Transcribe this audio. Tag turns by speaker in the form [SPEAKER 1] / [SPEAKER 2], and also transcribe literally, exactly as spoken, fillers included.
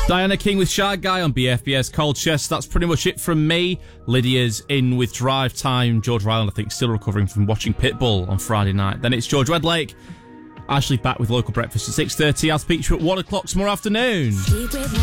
[SPEAKER 1] Diana King with Shy Guy on B F B S Colchester. That's pretty much it from me. Lydia's in with Drive Time. George Ryland, I think, still recovering from watching Pitbull on Friday night. Then it's George Wedlake. Ashley back with Local Breakfast at six thirty. I'll speak to you at one o'clock tomorrow afternoon.